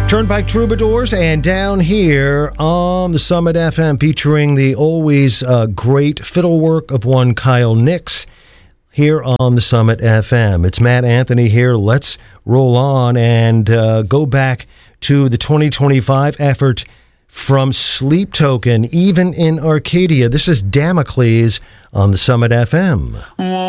Turnpike Troubadours, and down here on the Summit FM, featuring the always great fiddle work of one Kyle Nix here on the Summit FM. It's Matt Anthony here. Let's roll on and go back to the 2025 effort from Sleep Token, Even in Arcadia. This is Damocles on the Summit FM.